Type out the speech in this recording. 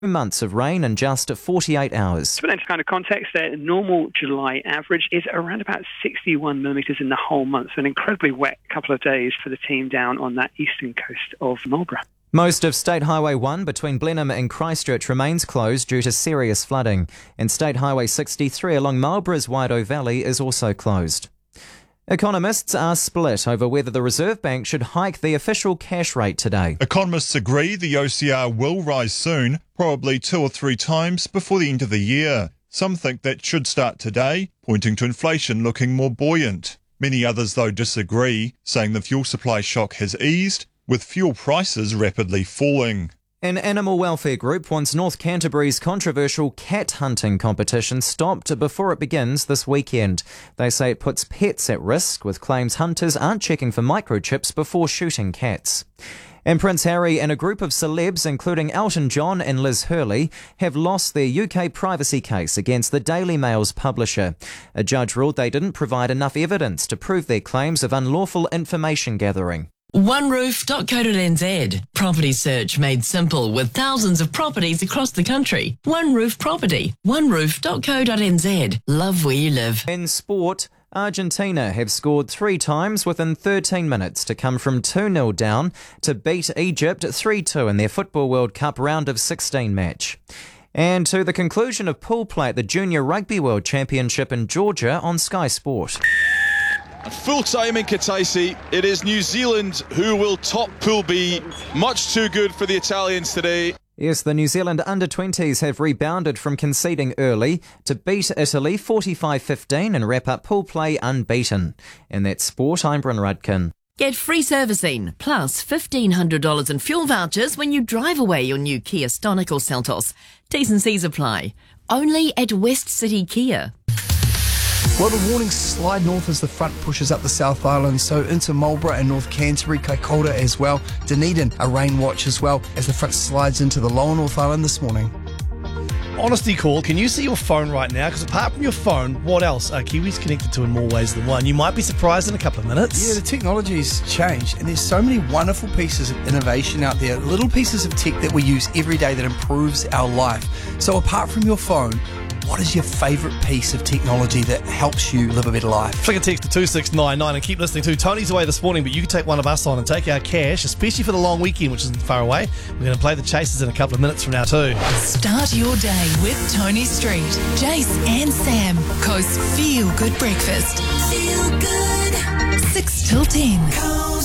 months of rain in just 48 hours. To put that into kind of context, the normal July average is around about 61 millimetres in the whole month. So an incredibly wet couple of days for the team down on that eastern coast of Marlborough. Most of State Highway 1 between Blenheim and Christchurch remains closed due to serious flooding, and State Highway 63 along Marlborough's Waido Valley is also closed. Economists are split over whether the Reserve Bank should hike the official cash rate today. Economists agree the OCR will rise soon, probably 2 or 3 times before the end of the year. Some think that should start today, pointing to inflation looking more buoyant. Many others, though, disagree, saying the fuel supply shock has eased, with fuel prices rapidly falling. An animal welfare group wants North Canterbury's controversial cat hunting competition stopped before it begins this weekend. They say it puts pets at risk, with claims hunters aren't checking for microchips before shooting cats. And Prince Harry and a group of celebs, including Elton John and Liz Hurley, have lost their UK privacy case against the Daily Mail's publisher. A judge ruled they didn't provide enough evidence to prove their claims of unlawful information gathering. OneRoof.co.nz. Property search made simple with thousands of properties across the country. One Roof Property. OneRoof.co.nz. Love where you live. In sport, Argentina have scored 3 times within 13 minutes to come from 2-0 down to beat Egypt 3-2 in their Football World Cup round of 16 match. And to the conclusion of pool play at the Junior Rugby World Championship in Georgia on Sky Sport. At full time in Kataisi, it is New Zealand who will top Pool B. Much too good for the Italians today. Yes, the New Zealand under-20s have rebounded from conceding early to beat Italy 45-15 and wrap up pool play unbeaten. In that sport, I'm Bryn Rudkin. Get free servicing, plus $1,500 in fuel vouchers when you drive away your new Kia Stonic or Seltos. T's and C's apply. Only at West City Kia. Well, the warnings slide north as the front pushes up the South Island, so into Marlborough and North Canterbury, Kaikoura as well. Dunedin, a rain watch as well as the front slides into the lower North Island this morning. Honesty call, can you see your phone right now? Because apart from your phone, what else are Kiwis connected to in more ways than one? You might be surprised in a couple of minutes. Yeah, the technology's changed, and there's so many wonderful pieces of innovation out there, little pieces of tech that we use every day that improves our life. So apart from your phone, what is your favourite piece of technology that helps you live a better life? Flick a text to 2699 and keep listening to Tony's away this morning, but you can take one of us on and take our cash, especially for the long weekend, which isn't far away. We're going to play the Chasers in a couple of minutes from now too. Start your day with Tony Street, Jace and Sam. Coast's Feel Good Breakfast. Feel good. 6 till 10.